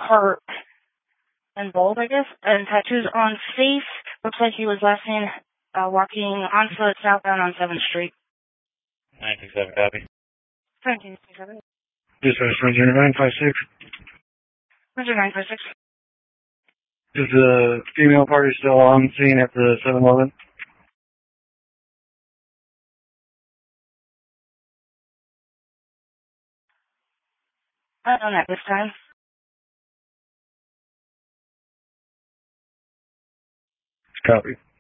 heart and bold, I guess, and tattoos on face. Looks like he was last seen walking on foot southbound on 7th Street. 967, copy. 1767. Dispatch, Ranger 956. Ranger 956. Is the female party still on scene at the 7-Eleven? Not at this time. Copy.